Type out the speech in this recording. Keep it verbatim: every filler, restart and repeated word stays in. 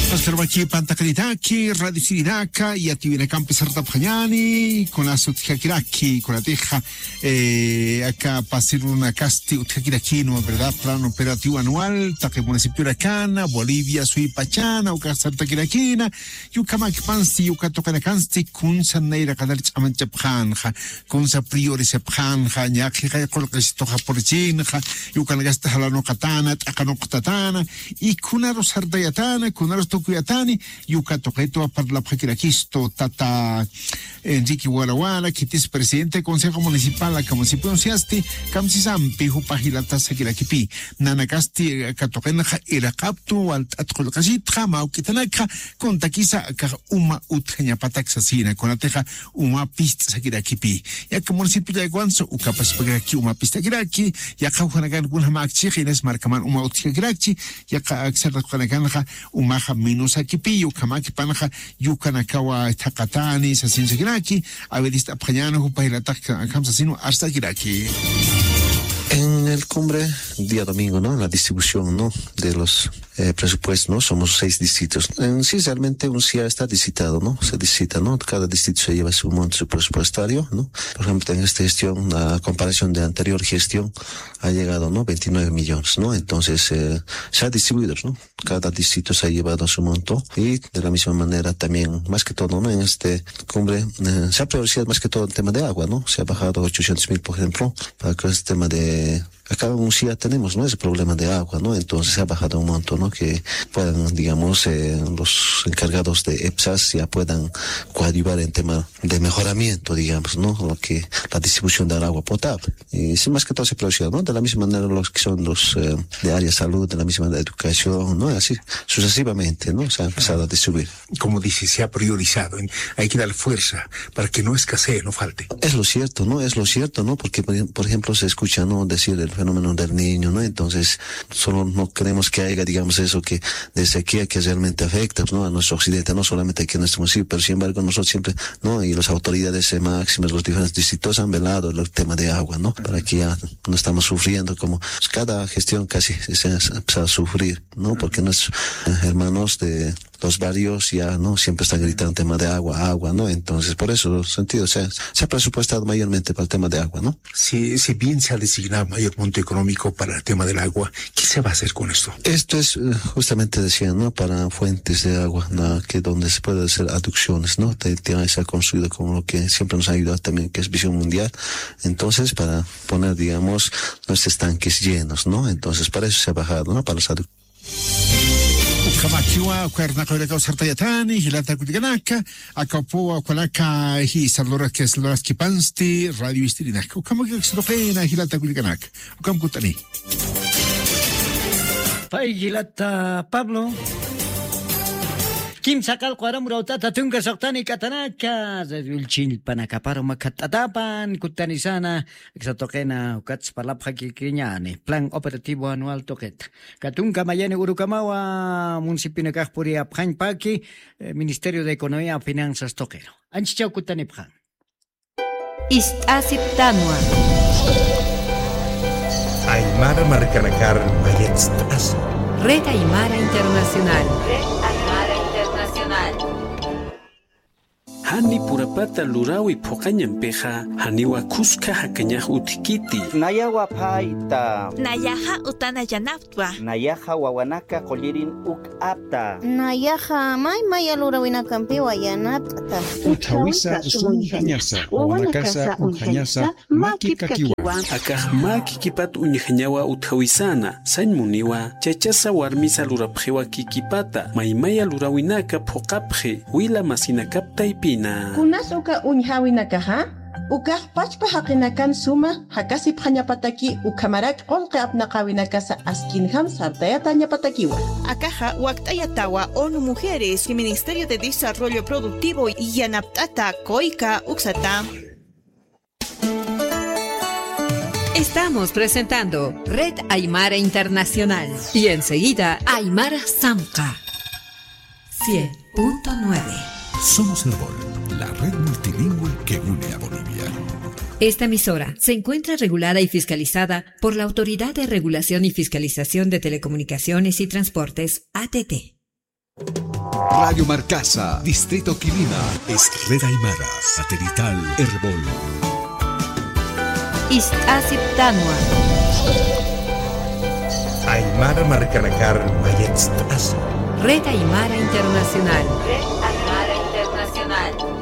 Paskarwaki Pantakritaki, Radio Siridaka, y Ativina Campi Sartapjani, con la Sutjakiraki, con la teja, eh, acá para hacer una casti Utjakiraki, ¿no? ¿Verdad? Plan operativo anual, Taque Municipio de Cana, Bolivia, Suipachana, Uka Sartakirakina, Yukamak Pansti, Yukatokanakansti, Kunsa Neira Kadalich Amanchapjanja, Kunsa Priori Sepjanja, Nyakija, Kolkasitoja Porchinja, Yukanagasta Halano Katana, Takanoktatana, y Kunaro Sardayatana, Kunaro Kuyatani, Yucatoqueto, Parla Pakiraquisto, Tata Enrique Guaraguara, que es presidente del Consejo Municipal, la Municipio Ciasti, Camsisampi, Jupajilata Sekirakipi, Nanacasti, Catoquenaja, Iracaptu, Atcolcasitra, Mauquitanaka, con Taquisa, Uma Utreña Pataxasina, con la teja, Uma Pista Sekirakipi. Ya que municipio de Guanzo, Ucapas Pagaki, Uma Pista Kiraki, ya Kauhanagan, Gunhamachi, Ines Marcaman, Uma Utkiraki, ya Axerta Kanaganja, Umaja Minus Akipi, Yukamaki Panaja, Yukanakawa Takatani, Sasin Sekiraki, Averista Pañano, Upahilata Kamsasino, hasta Kiraki. En el cumbre, día domingo, ¿no? La distribución, ¿no? De los eh, presupuestos, ¿no? Somos seis distritos. En sí, realmente un C I A está distritado, ¿no? Se distrita, ¿no? Cada distrito se lleva su monto su presupuestario, ¿no? Por ejemplo, en esta gestión, a comparación de anterior gestión, ha llegado, ¿no? veintinueve millones, ¿no? Entonces, eh, se ha distribuido, ¿no? Cada distrito se ha llevado su monto y de la misma manera también, más que todo, ¿no? En este cumbre, eh, se ha priorizado más que todo el tema de agua, ¿no? Se ha bajado ochocientos mil, por ejemplo, para que este tema de acá en un C I A tenemos, ¿no? Ese problema de agua, ¿no? Entonces se ha bajado un monto, ¿no? Que puedan, digamos, eh, los encargados de EPSAS ya puedan coadyuvar en tema de mejoramiento, digamos, ¿no? Lo que, la distribución del agua potable. Y sí, más que todo se produce, ¿no? De la misma manera los que son los eh, de área de salud, de la misma manera de educación, ¿no? Así, sucesivamente, ¿no? Se ha empezado a distribuir. Como dice, se ha priorizado. Hay que dar fuerza para que no escasee, no falte. Es lo cierto, ¿no? Es lo cierto, ¿no? Porque, por ejemplo, se escucha, ¿no? Decir el fenómeno del niño, ¿no? Entonces, solo no queremos que haya, digamos, eso que de sequía que realmente afecta, ¿no? A nuestro occidente, no solamente aquí en nuestro municipio, pero sin embargo nosotros siempre, ¿no? Y las autoridades eh, máximas, los diferentes distritos han velado el tema de agua, ¿no? Para que ya no estamos sufriendo como pues, cada gestión casi se ha empezado a sufrir, ¿no? Porque nuestros eh, hermanos de los barrios ya no siempre están gritando tema de agua, agua, ¿no? Entonces, por eso sentido se ha, se ha presupuestado mayormente para el tema de agua, ¿no? Si, si bien se ha designado mayor monto económico para el tema del agua, ¿qué se va a hacer con esto? Esto es, justamente decía, ¿no? Para fuentes de agua, ¿no? Que donde se puede hacer aducciones, ¿no? Ya se ha construido como lo que siempre nos ha ayudado también, que es Visión Mundial. Entonces, para poner, digamos, nuestros tanques llenos, ¿no? Entonces, para eso se ha bajado, ¿no? Para los aducciones. Kamakiwa kwarnaka ila kausartayatani hilata kuliganaka akapoa kwalaka hi salora que saloras kipansti radio istirinaka ukamaki srofena hilata kuliganaka ukam kutani Pai hilata Pablo Kim sakal kwara murautata tunga soktani katanaka zilchil panakaparo makatatapan kutani sana exatokena ukats palapha kikinyane plan operativo anual toket katunga mayane urukamawa municipio ne kahpuri aphan paki Ministerio de Economía y Finanzas tokero anchicha kutani phan Istasip tanwa Aymara Marcanakar Mayetstas Red Aymara Internacional Hani purapata lurawi pokañampeja haniwa kuska hakanyaj utikiti. Nayawa paita. Nayaha utana yanaptwa. Nayaha wawanaka kolirin uk apta. Nayaha may maya lurawina kampiwa yanapta. Utawisa usun hanyasa. Wawanakasa ukhanyasa makikakiwa. Akaj makikipat unyañawa utawisana. Sañ muniwa chachasa warmisa lurapjewa kikipata. Maymaya lurawinaka pokapje. Wila masinakapta ipin. Kunas uka uñhawinakaha, uka pachpa haqinakan suma, hakasi phañapataki ukamarak olqa apnaqawinakasa askinham sartayata ñapatakiwa. Akaja waktayatawa ONU Mujeres y Ministerio de Desarrollo Productivo y Yanaptata Koika Uxata. Estamos presentando Red Aymara Internacional y enseguida Aymara Samca cien punto nueve. Somos el Bol, la red multilingüe que une a Bolivia. Esta emisora se encuentra regulada y fiscalizada por la Autoridad de Regulación y Fiscalización de Telecomunicaciones y Transportes, A T T. Radio Marcasa, Distrito Quilima, es Red Aymara, Satelital Herbol. Istasip Tanua. Aymara Marcanakar Mayetz Asa. Red Aymara Internacional. Red Aymara Internacional.